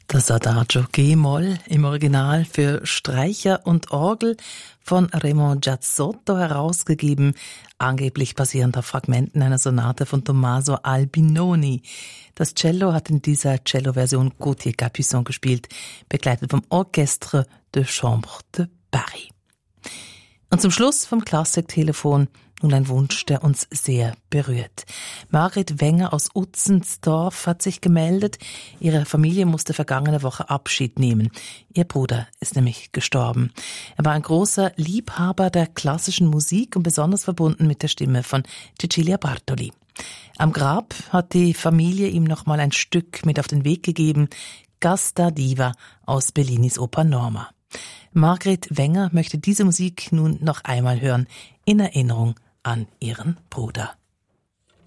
Das Adagio G-Moll im Original für Streicher und Orgel von Raymond Giazzotto herausgegeben, angeblich basierend auf Fragmenten einer Sonate von Tommaso Albinoni. Das Cello hat in dieser Cello-Version Gauthier Capuçon gespielt, begleitet vom Orchestre de Chambre de Paris. Und zum Schluss vom Klassiktelefon nun ein Wunsch, der uns sehr berührt. Margret Wenger aus Utzensdorf hat sich gemeldet. Ihre Familie musste vergangene Woche Abschied nehmen. Ihr Bruder ist nämlich gestorben. Er war ein großer Liebhaber der klassischen Musik und besonders verbunden mit der Stimme von Cecilia Bartoli. Am Grab hat die Familie ihm nochmal ein Stück mit auf den Weg gegeben. Gasta Diva aus Bellinis Oper Norma. Margret Wenger möchte diese Musik nun noch einmal hören, in Erinnerung an ihren Bruder.